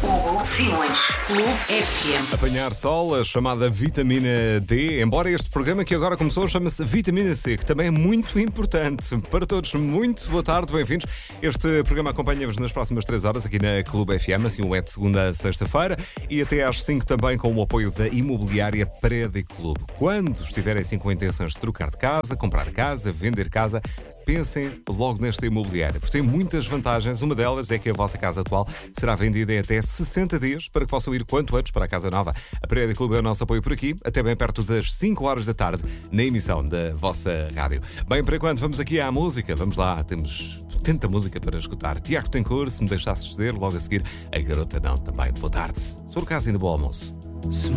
Hugo Simões, Clube FM. Apanhar sol, a chamada vitamina D, embora este programa que agora começou chama-se Vitamina C, que também é muito importante. Para todos, muito boa tarde, bem-vindos. Este programa acompanha-vos nas próximas 3 horas aqui na Clube FM, assim o é de segunda a sexta-feira, e até às 5 também com o apoio da Imobiliária Prédio Clube. Quando estiverem assim com intenções de trocar de casa, comprar casa, vender casa, pensem logo nesta imobiliária, porque tem muitas vantagens. Uma delas é que a vossa casa atual será vendida em até 60 dias para que possam ir quanto antes para a casa nova. A Prédio Clube é o nosso apoio por aqui, até bem perto das 5 horas da tarde, na emissão da vossa rádio. Bem, por enquanto, vamos aqui à música. Vamos lá, temos tanta música para escutar. Tiago Tencourt, Se Me Deixasses Dizer, logo a seguir, A Garota Não, também. Boa tarde. Sou o caso e no bom almoço.